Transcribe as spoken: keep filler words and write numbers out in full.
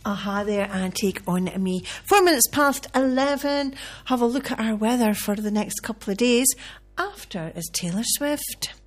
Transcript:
Aha there, and take on me. Four minutes past eleven. Have a look at our weather for the next couple of days. After is Taylor Swift.